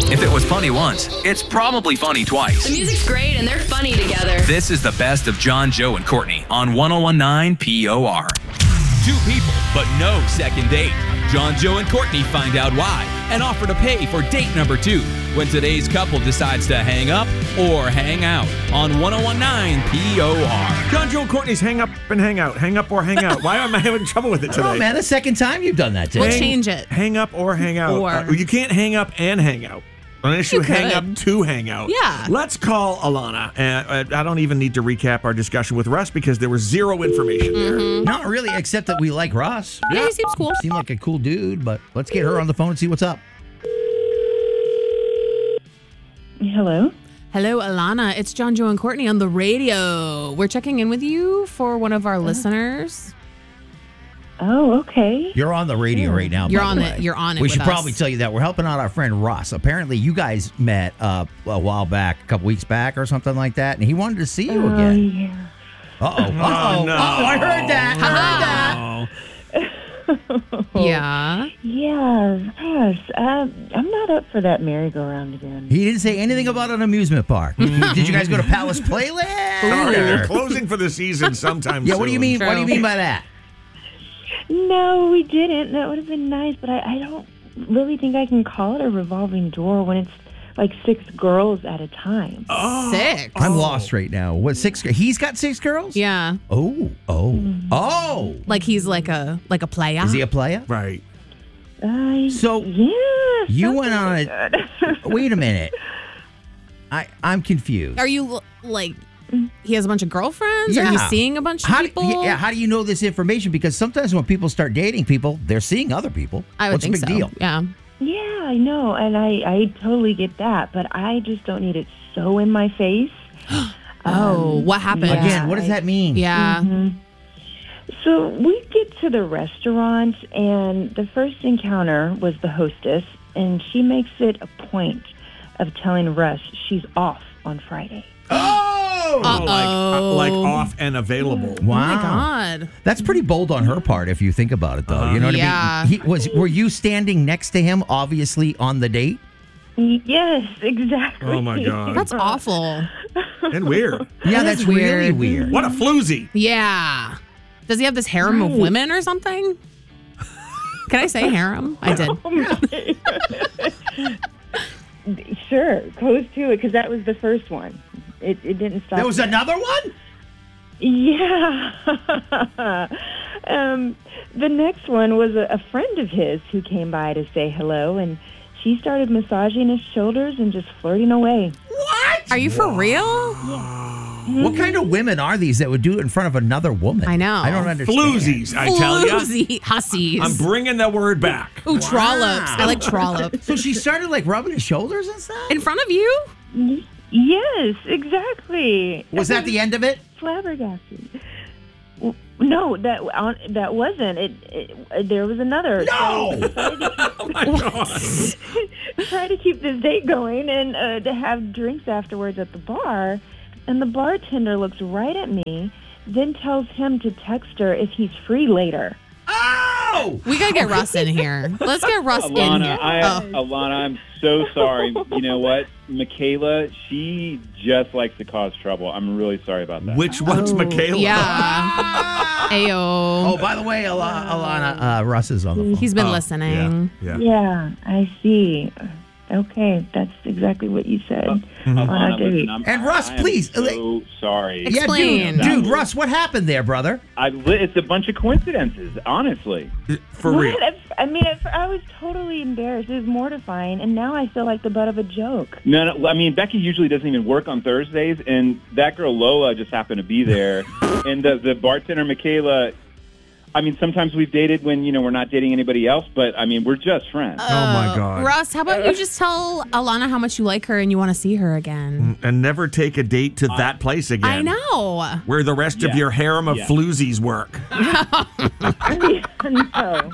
If it was funny once, it's probably funny twice. The music's great and they're funny together. This is the best of John, Joe, and Courtney on 1019 POR. Two people, but no second date. John, Joe, and Courtney find out why and offer to pay for date number 2 when today's couple decides to hang up or hang out on 1019 POR. John, Joe, and Courtney's hang up and hang out. Hang up or hang out. Why am I having trouble with it today? Oh, man, the second time you've done that today. We'll change it. Hang up or hang out. Or. You can't hang up and hang out. Unless you hang up to hang out. Yeah. Let's call Alana. And I don't even need to recap our discussion with Russ because there was zero information there. Not really, except that we like Ross. Yeah, he seems cool. Seemed like a cool dude, but let's get her on the phone and see what's up. Hello? Hello, Alana. It's John, Joe, and Courtney on the radio. We're checking in with you for one of our listeners. Oh, okay. You're on the radio right now. You're by on the it. way. You're on it. We with should us. probably tell you that we're helping out our friend Ross. Apparently, you guys met a while back, a couple weeks back or something like that, and he wanted to see you again. Yeah. Uh-oh. no. I heard that. Yeah. Yes. I'm not up for that merry-go-round again. He didn't say anything about an amusement park. Did you guys go to Palace Playland? Sorry, they're Or- closing for the season sometime Yeah, soon. what do you mean? What do you True. mean by that? No, we didn't. That would have been nice, but I don't really think I can call it a revolving door when it's like 6 girls at a time. Six. I'm lost right now. What, 6? He's got 6 girls? Yeah. Oh. Like he's like a player. Is he a player? Right. So Yeah. you went on something a. like that. Wait a minute. I'm confused. Are you like he has a bunch of girlfriends? Yeah. Are you seeing a bunch of How people? how do you know this information? Because sometimes when people start dating people, they're seeing other people. I would What's think the big so. deal? Yeah. Yeah, I know, and I totally get that, but I just don't need it so in my face. What happened? Yeah. Again, what does that mean? Yeah. So we get to the restaurant, and the first encounter was the hostess, and she makes it a point of telling Russ she's off on Friday. Like off and available. Wow. Oh my God. That's pretty bold on her part if you think about it, though. You know what Yeah. I mean? Were you standing next to him, obviously, on the date? Yes, exactly. Oh, my God. That's awful. And weird. Yeah, That that's is really weird. weird. What a floozy. Yeah. Does he have this harem of women or something? Can I say harem? I did. Sure, close to it, because that was the first one. It didn't stop. There was there. another one? Yeah. The next one was a friend of his who came by to say hello, and she started massaging his shoulders and just flirting away. What? Are you for real? What kind of women are these that would do it in front of another woman? I know. I don't understand. Floozies, I tell you. Floozy hussies. I'm bringing that word back. Ooh, trollops. I like trollop. So she started like rubbing his shoulders and stuff? In front of you? Yes, exactly. Was that the end of it? Flabbergasted. No, that wasn't. There was another. No! Try to keep this date going and to have drinks afterwards at the bar. And the bartender looks right at me, then tells him to text her if he's free later. Oh! We gotta get Russ in here. Let's get Russ in here. Alana, I'm so sorry. You know what? Michaela, she just likes to cause trouble. I'm really sorry about that. Which one's Michaela? Yeah. Ayo. Oh, by the way, Alana, Russ is on the phone. He's been listening. Yeah. Yeah, I see. Okay, that's exactly what you said on our Alana, date. listen, And Russ, I am please. so sorry. Yeah, Explain. dude, Russ, what happened there, brother? It's a bunch of coincidences, honestly. For real. What? I was totally embarrassed. It was mortifying, and now I feel like the butt of a joke. No, I mean, Becky usually doesn't even work on Thursdays, and that girl Lola just happened to be there. And the bartender, Michaela, I mean, sometimes we've dated when, we're not dating anybody else, but, I mean, we're just friends. Oh, my God. Russ, how about you just tell Alana how much you like her and you want to see her again? And never take a date to that place again. I know. Where the rest of Yeah. your harem of Yeah. floozies work. No.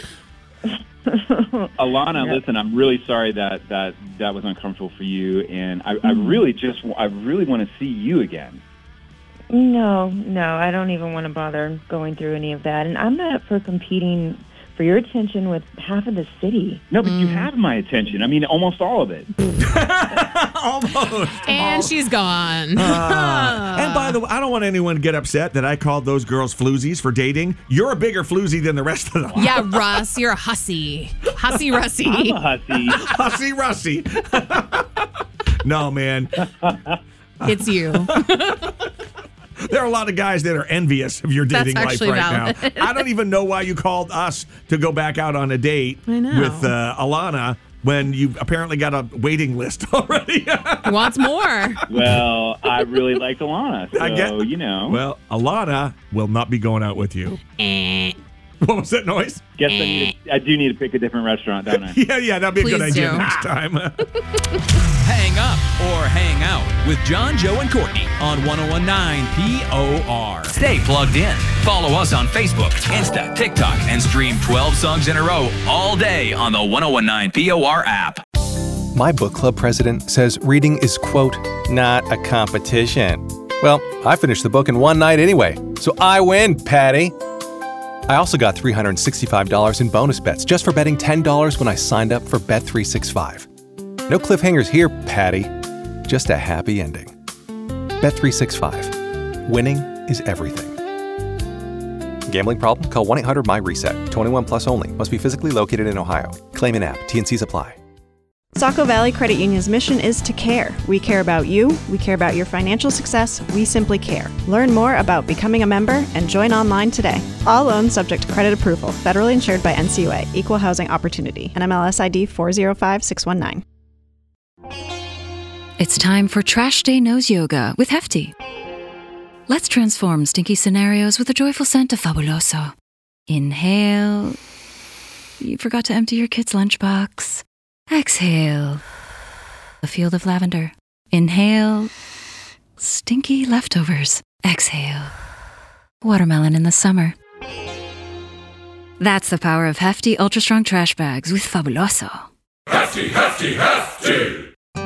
Alana, listen, I'm really sorry that was uncomfortable for you, and I really want to see you again. No, I don't even want to bother going through any of that. And I'm not up for competing for for your attention with half of the city. No, but you have my attention. I mean, almost all of it. Almost. And she's gone. And by the way, I don't want anyone to get upset that I called those girls floozies for dating. You're a bigger floozy than the rest of them. Yeah, Russ, you're a hussy. Hussy Russy. I'm a hussy. Hussy Russy. No, man. It's you. There are a lot of guys that are envious of your dating life actually right valid. now. I don't even know why you called us to go back out on a date I know. with Alana when you apparently got a waiting list already. Wants more. Well, I really liked Alana, so, you know. Well, Alana will not be going out with you. What was that noise? Guess I do need to pick a different restaurant, don't I? Yeah, that'd be a good Please idea do. next time. Hang up or hang out with John, Joe, and Courtney on 101.9 POR. Stay plugged in. Follow us on Facebook, Insta, TikTok, and stream 12 songs in a row all day on the 101.9 POR app. My book club president says reading is, quote, not a competition. Well, I finished the book in one night anyway, so I win, Patty. I also got $365 in bonus bets just for betting $10 when I signed up for Bet365. No cliffhangers here, Patty. Just a happy ending. Bet365. Winning is everything. Gambling problem? Call 1-800-MY-RESET. 21 plus only. Must be physically located in Ohio. Claim in app. T&Cs apply. Saco Valley Credit Union's mission is to care. We care about you. We care about your financial success. We simply care. Learn more about becoming a member and join online today. All loans subject to credit approval. Federally insured by NCUA. Equal Housing Opportunity. NMLS ID 405619. It's time for Trash Day Nose Yoga with Hefty. Let's transform stinky scenarios with a joyful scent of Fabuloso. Inhale. You forgot to empty your kid's lunchbox. Exhale. A field of lavender. Inhale. Stinky leftovers. Exhale. Watermelon in the summer. That's the power of Hefty Ultra Strong Trash Bags with Fabuloso. Hefty, hefty, hefty!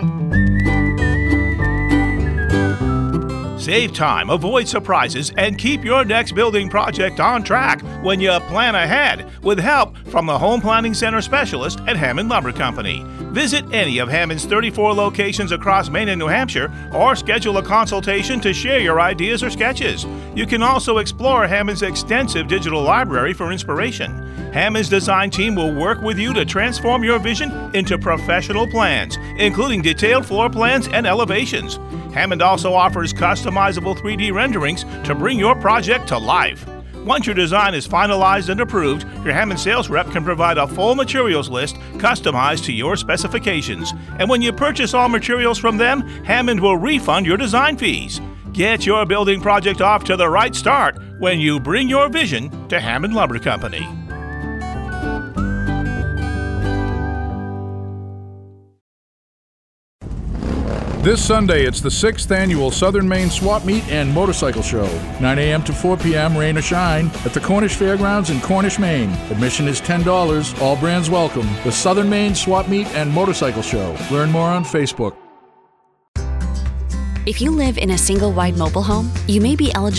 Save time, avoid surprises, and keep your next building project on track when you plan ahead with help from the Home Planning Center specialist at Hammond Lumber Company. Visit any of Hammond's 34 locations across Maine and New Hampshire or schedule a consultation to share your ideas or sketches. You can also explore Hammond's extensive digital library for inspiration. Hammond's design team will work with you to transform your vision into professional plans, including detailed floor plans and elevations. Hammond also offers customizable 3D renderings to bring your project to life. Once your design is finalized and approved, your Hammond sales rep can provide a full materials list customized to your specifications. And when you purchase all materials from them, Hammond will refund your design fees. Get your building project off to the right start when you bring your vision to Hammond Lumber Company. This Sunday, it's the 6th annual Southern Maine Swap Meet and Motorcycle Show. 9 a.m. to 4 p.m., rain or shine, at the Cornish Fairgrounds in Cornish, Maine. Admission is $10. All brands welcome. The Southern Maine Swap Meet and Motorcycle Show. Learn more on Facebook. If you live in a single-wide mobile home, you may be eligible